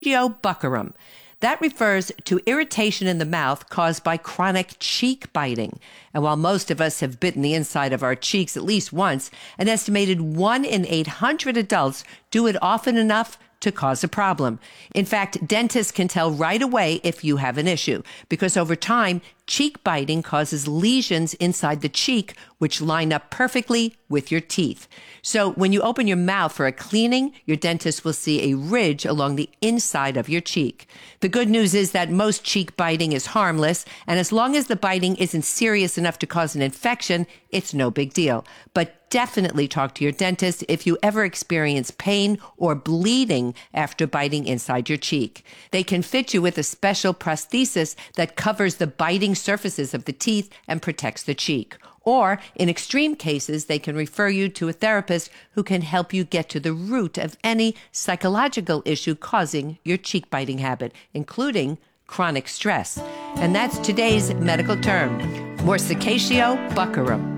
Buccarum. That refers to irritation in the mouth caused by chronic cheek biting. And while most of us have bitten the inside of our cheeks at least once, an estimated 1 in 800 adults do it often enough to cause a problem. In fact, dentists can tell right away if you have an issue, because over time, cheek biting causes lesions inside the cheek, which line up perfectly with your teeth. So when you open your mouth for a cleaning, your dentist will see a ridge along the inside of your cheek. The good news is that most cheek biting is harmless, and as long as the biting isn't serious enough to cause an infection, it's no big deal. But definitely talk to your dentist if you ever experience pain or bleeding after biting inside your cheek. They can fit you with a special prosthesis that covers the biting surfaces of the teeth and protects the cheek. Or, in extreme cases, they can refer you to a therapist who can help you get to the root of any psychological issue causing your cheek biting habit, including chronic stress. And that's today's medical term, Morsicatio buccarum.